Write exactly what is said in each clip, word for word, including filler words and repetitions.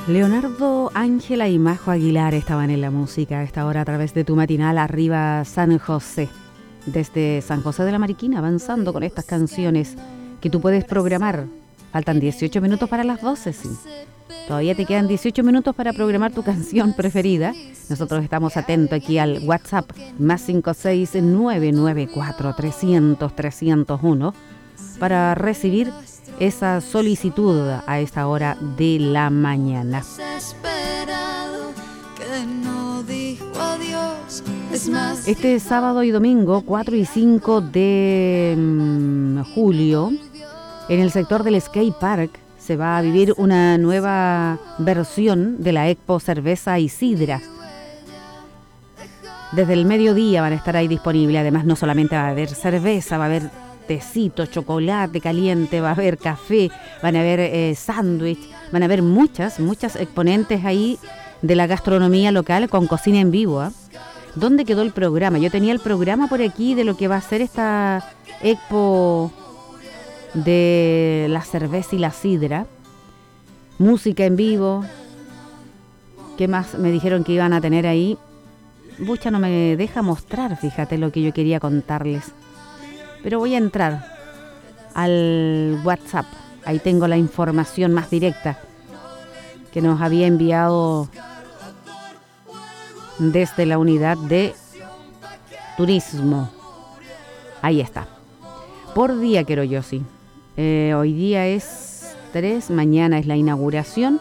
Leonardo, Ángela y Majo Aguilar estaban en la música a esta hora a través de tu matinal Arriba San José. Desde San José de la Mariquina, avanzando con estas canciones que tú puedes programar. Faltan dieciocho minutos para las doce, sí. Todavía te quedan dieciocho minutos para programar tu canción preferida. Nosotros estamos atentos aquí al WhatsApp más cinco seis nueve nueve cuatro trescientos trescientos uno para recibir esa solicitud a esta hora de la mañana. Este sábado y domingo, cuatro y cinco de um, julio, en el sector del Skate Park se va a vivir una nueva versión de la Expo Cerveza y Sidra. Desde el mediodía van a estar ahí disponibles. Además, no solamente va a haber cerveza, va a haber tecito, chocolate caliente, va a haber café, van a haber eh, sándwich, van a haber muchas, muchas exponentes ahí de la gastronomía local con cocina en vivo, ¿eh? ¿Dónde quedó el programa? Yo tenía el programa por aquí de lo que va a ser esta expo de la cerveza y la sidra, música en vivo. ¿Qué más me dijeron que iban a tener ahí? Bucha, no me deja mostrar, fíjate lo que yo quería contarles. Pero voy a entrar al WhatsApp. Ahí tengo la información más directa que nos había enviado desde la unidad de turismo. Ahí está. Por día quiero yo, sí. Eh, hoy día es tres, mañana es la inauguración.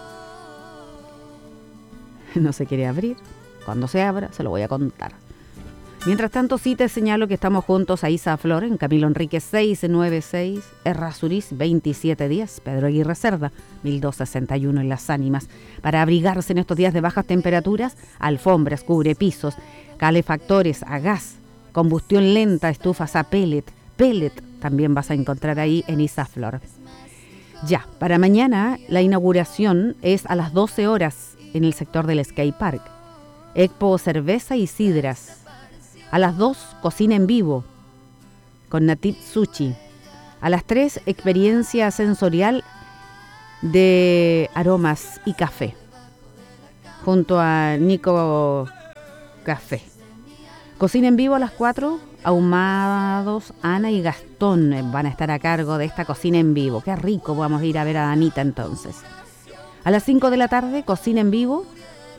No se quiere abrir. Cuando se abra, se lo voy a contar. Mientras tanto, sí te señalo que estamos juntos a Isa Flor, en Camilo Enríquez seiscientos noventa y seis, Errázuriz veintisiete diez, Pedro Aguirre Cerda, mil doscientos sesenta y uno en Las Ánimas. Para abrigarse en estos días de bajas temperaturas, alfombras, cubrepisos, calefactores a gas, combustión lenta, estufas a pellet, pellet también vas a encontrar ahí en Isa Flor. Ya, para mañana la inauguración es a las doce horas en el sector del Skate Park. Expo Cerveza y Sidras. A las dos, cocina en vivo con Natit Sushi. A las tres, experiencia sensorial de aromas y café junto a Nico Café. Cocina en vivo a las cuatro, Ahumados, Ana y Gastón van a estar a cargo de esta cocina en vivo. Qué rico, vamos a ir a ver a Anita entonces. A las cinco de la tarde, cocina en vivo,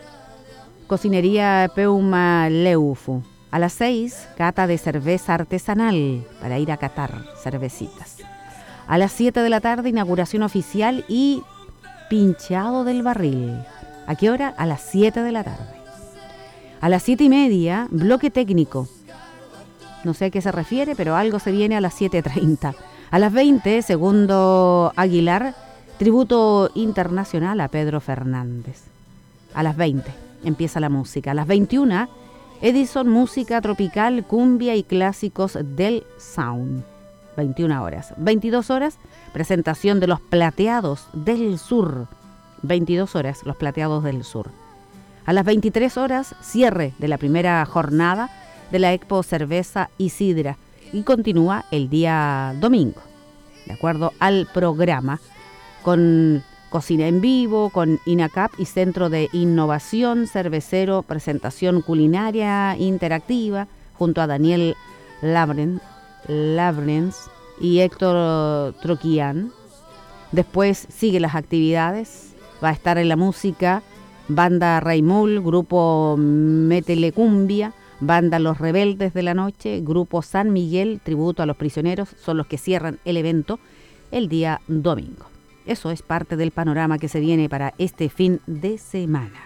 Cocinería Peuma Leufu. A las seis, cata de cerveza artesanal para ir a catar cervecitas. A las siete de la tarde, inauguración oficial y pinchado del barril. ¿A qué hora? A las siete de la tarde. A las siete y media, bloque técnico. No sé a qué se refiere, pero algo se viene a las siete treinta. A las veinte, segundo Aguilar, tributo internacional a Pedro Fernández. A las veinte empieza la música. A las veintiuna, Edison, música tropical, cumbia y clásicos del sound. veintiuna horas. veintidós horas, presentación de los Plateados del Sur. veintidós horas, los Plateados del Sur. A las veintitrés horas, cierre de la primera jornada de la Expo Cerveza y Sidra. Y continúa el día domingo, de acuerdo al programa, con cocina en vivo, con INACAP y Centro de Innovación Cervecero, presentación culinaria interactiva, junto a Daniel Labren, Labrens y Héctor Troquián. Después sigue las actividades, va a estar en la música Banda Raimul, Grupo Metelecumbia, Banda Los Rebeldes de la Noche, Grupo San Miguel, tributo a los prisioneros, son los que cierran el evento el día domingo. Eso es parte del panorama que se viene para este fin de semana.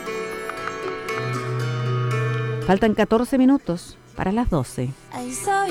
Faltan catorce minutos para las doce.